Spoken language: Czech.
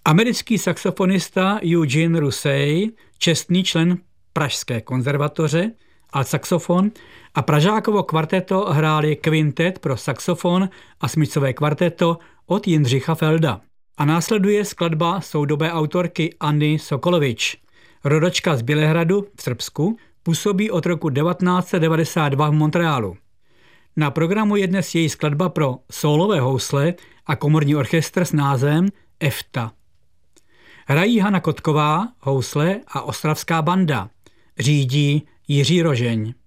Americký saxofonista Eugene Rusey, čestný člen Pražské konzervatoře, altsaxofon a Pražákovo kvarteto hráli kvintet pro saxofon a smyčcové kvarteto od Jindřicha Felda. A následuje skladba soudobé autorky Anny Sokolovič. Rodačka z Bělehradu v Srbsku, působí od roku 1992 v Montrealu. Na programu je dnes její skladba pro sólové housle a komorní orchestr s názvem EFTA. Hrají Hana Kotková, housle a ostravská banda. Řídí Jiří Rožeň.